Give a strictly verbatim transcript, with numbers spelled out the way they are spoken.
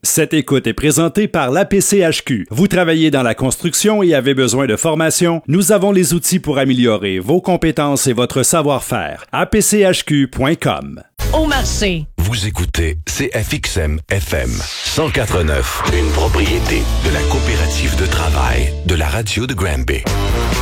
Cette écoute est présentée par l'A P C H Q. Vous travaillez dans la construction et avez besoin de formation? Nous avons les outils pour améliorer vos compétences et votre savoir-faire. A P C H Q point com. Au marché. Vous écoutez C F X M F M cent quatre virgule neuf, une propriété de la coopérative de travail de la radio de Granby.